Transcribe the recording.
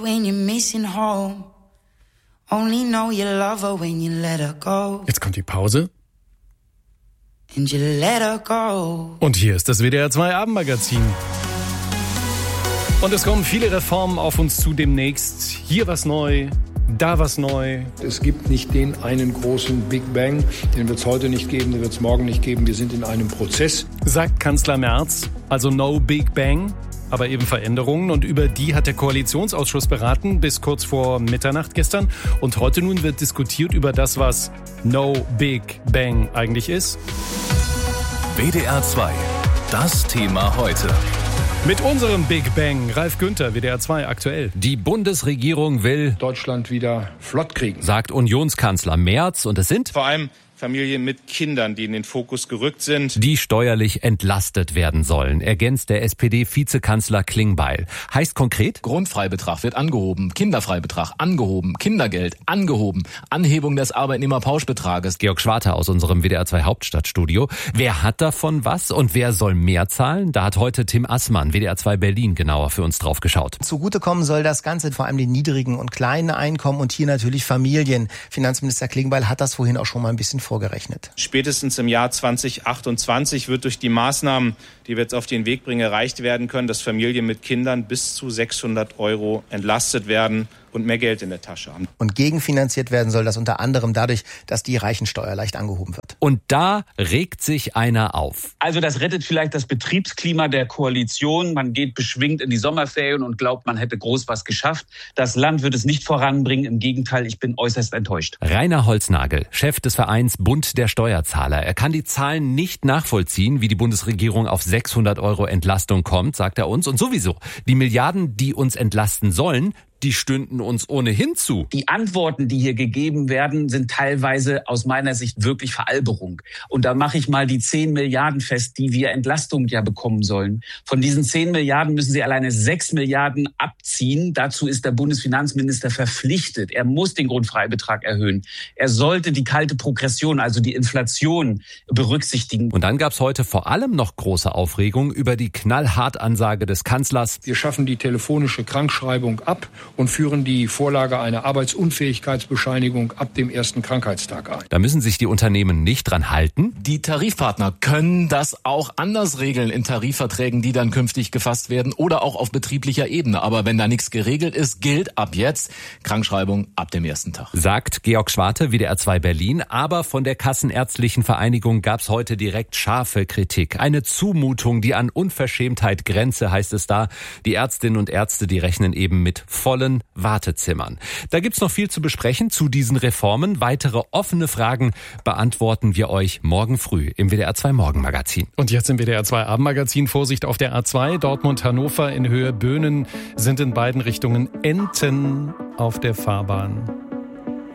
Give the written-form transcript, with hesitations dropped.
When you're missing home, only know you love her when you let her go. Jetzt kommt die Pause. And you let her go. Und hier ist das WDR 2 Abendmagazin. Und es kommen viele Reformen auf uns zu demnächst. Hier was neu, da was neu. Es gibt nicht den einen großen Big Bang, den wird es heute nicht geben, den wird es morgen nicht geben. Wir sind in einem Prozess. Sagt Kanzler Merz, also no Big Bang, aber eben Veränderungen. Und über die hat der Koalitionsausschuss beraten bis kurz vor Mitternacht gestern. Und heute nun wird diskutiert über das, was no Big Bang eigentlich ist. WDR 2, das Thema heute. Mit unserem Big Bang, Ralf Günther, WDR 2 aktuell. Die Bundesregierung will Deutschland wieder flott kriegen, sagt Unionskanzler Merz, und es sind vor allem Familien mit Kindern, die in den Fokus gerückt sind, die steuerlich entlastet werden sollen, ergänzt der SPD-Vizekanzler Klingbeil. Heißt konkret? Grundfreibetrag wird angehoben, Kinderfreibetrag angehoben, Kindergeld angehoben, Anhebung des Arbeitnehmerpauschbetrages. Georg Schwarte aus unserem WDR 2 Hauptstadtstudio. Wer hat davon was und wer soll mehr zahlen? Da hat heute Tim Assmann, WDR 2 Berlin, genauer für uns drauf geschaut. Zugutekommen soll das Ganze vor allem den niedrigen und kleinen Einkommen und hier natürlich Familien. Finanzminister Klingbeil hat das vorhin auch schon mal ein bisschen vorgerechnet. Spätestens im Jahr 2028 wird durch die Maßnahmen, die wir jetzt auf den Weg bringen, erreicht werden können, dass Familien mit Kindern bis zu 600 € entlastet werden und mehr Geld in der Tasche haben. Und gegenfinanziert werden soll das unter anderem dadurch, dass die Reichensteuer leicht angehoben wird. Und da regt sich einer auf. Also das rettet vielleicht das Betriebsklima der Koalition. Man geht beschwingt in die Sommerferien und glaubt, man hätte groß was geschafft. Das Land wird es nicht voranbringen. Im Gegenteil, ich bin äußerst enttäuscht. Rainer Holznagel, Chef des Vereins Bund der Steuerzahler. Er kann die Zahlen nicht nachvollziehen, wie die Bundesregierung auf 600 € Entlastung kommt, sagt er uns. Und sowieso, die Milliarden, die uns entlasten sollen, die stünden uns ohnehin zu. Die Antworten, die hier gegeben werden, sind teilweise aus meiner Sicht wirklich Veralberung. Und da mache ich mal die 10 Milliarden fest, die wir Entlastung ja bekommen sollen. Von diesen 10 Milliarden müssen Sie alleine 6 Milliarden abziehen. Dazu ist der Bundesfinanzminister verpflichtet. Er muss den Grundfreibetrag erhöhen. Er sollte die kalte Progression, also die Inflation, berücksichtigen. Und dann gab es heute vor allem noch große Aufregung über die Knallhart-Ansage des Kanzlers. Wir schaffen die telefonische Krankschreibung ab und führen die Vorlage einer Arbeitsunfähigkeitsbescheinigung ab dem ersten Krankheitstag ein. Da müssen sich die Unternehmen nicht dran halten. Die Tarifpartner können das auch anders regeln in Tarifverträgen, die dann künftig gefasst werden oder auch auf betrieblicher Ebene. Aber wenn da nichts geregelt ist, gilt ab jetzt Krankschreibung ab dem ersten Tag. Sagt Georg Schwarte, WDR 2 Berlin. Aber von der Kassenärztlichen Vereinigung gab es heute direkt scharfe Kritik. Eine Zumutung, die an Unverschämtheit grenze, heißt es da. Die Ärztinnen und Ärzte, die rechnen eben mit vollen Wartezimmern. Da gibt's noch viel zu besprechen zu diesen Reformen. Weitere offene Fragen beantworten wir euch morgen früh im WDR 2 Morgenmagazin. Und jetzt im WDR 2 Abendmagazin. Vorsicht auf der A2. Dortmund-Hannover in Höhe Böhnen sind in beiden Richtungen Enten auf der Fahrbahn.